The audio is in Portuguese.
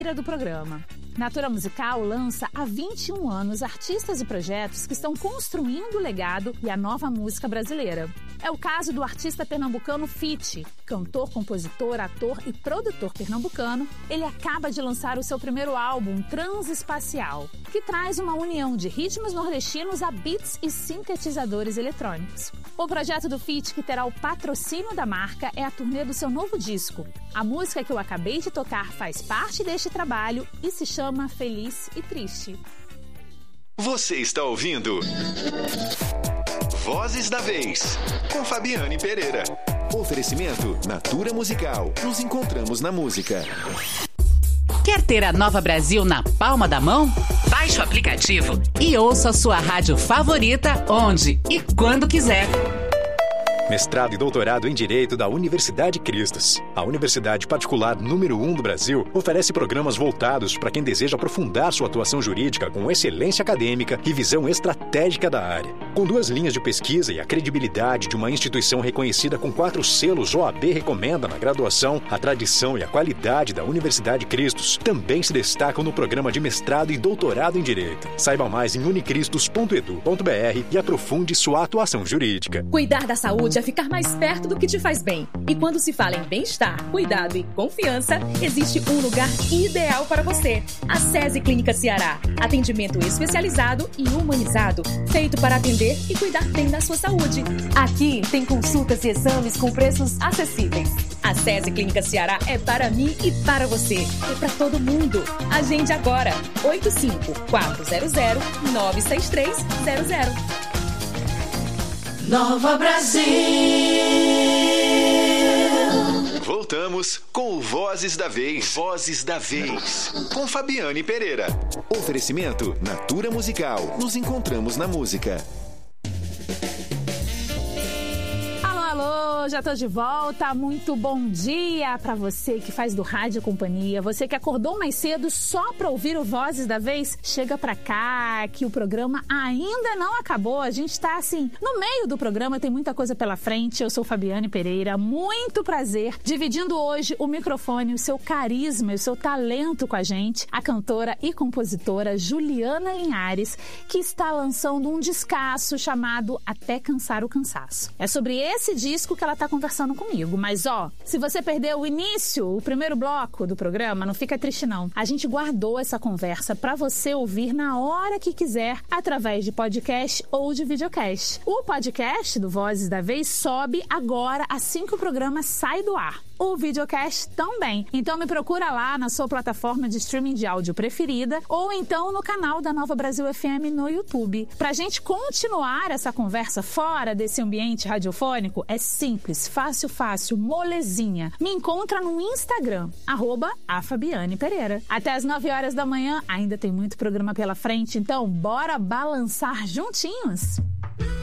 do programa. Natura Musical lança há 21 anos artistas e projetos que estão construindo o legado e a nova música brasileira. É o caso do artista pernambucano Fitch, cantor, compositor, ator e produtor pernambucano. Ele acaba de lançar o seu primeiro álbum, Transespacial, que traz uma união de ritmos nordestinos a beats e sintetizadores eletrônicos. O projeto do Fitch, que terá o patrocínio da marca, é a turnê do seu novo disco. A música que eu acabei de tocar faz parte deste trabalho e se chama Feliz e Triste. Você está ouvindo Vozes da Vez, com Fabiane Pereira. Oferecimento Natura Musical. Nos encontramos na música. Quer ter a Nova Brasil na palma da mão? Baixe o aplicativo e ouça a sua rádio favorita onde e quando quiser. Mestrado e doutorado em Direito da Universidade Cristos. A universidade particular número 1 do Brasil oferece programas voltados para quem deseja aprofundar sua atuação jurídica com excelência acadêmica e visão estratégica da área. Com 2 linhas de pesquisa e a credibilidade de uma instituição reconhecida com 4 selos OAB recomenda na graduação, a tradição e a qualidade da Universidade Cristos também se destacam no programa de mestrado e doutorado em Direito. Saiba mais em unicristos.edu.br e aprofunde sua atuação jurídica. Cuidar da saúde é ficar mais perto do que te faz bem. E quando se fala em bem-estar, cuidado e confiança, existe um lugar ideal para você. A SESI Clínica Ceará. Atendimento especializado e humanizado, feito para atender e cuidar bem da sua saúde. Aqui tem consultas e exames com preços acessíveis. A SESI Clínica Ceará é para mim e para você. É para todo mundo. Agende agora. 85-400-96300. Nova Brasil. Voltamos com o Vozes da Vez. Vozes da Vez, com Fabiane Pereira. Oferecimento Natura Musical. Nos encontramos na música. Alô, já tô de volta. Muito bom dia para você que faz do rádio companhia, você que acordou mais cedo só para ouvir o Vozes da Vez. Chega pra cá que o programa ainda não acabou. A gente tá assim, no meio do programa, tem muita coisa pela frente. Eu sou Fabiane Pereira, muito prazer dividindo hoje o microfone, o seu carisma e o seu talento com a gente, a cantora e compositora Juliana Linhares, que está lançando um descasso chamado Até Cansar o Cansaço. É sobre esse disco que ela tá conversando comigo, mas se você perdeu o início, o primeiro bloco do programa, não fica triste não. A gente guardou essa conversa pra você ouvir na hora que quiser, através de podcast ou de videocast. O podcast do Vozes da Vez sobe agora assim que o programa sai do ar. O videocast também. Então me procura lá na sua plataforma de streaming de áudio preferida ou então no canal da Nova Brasil FM no YouTube. Pra gente continuar essa conversa fora desse ambiente radiofônico, é simples, fácil, molezinha. Me encontra no Instagram, @afabianepereira. Até às 9 horas da manhã, ainda tem muito programa pela frente, então bora balançar juntinhos?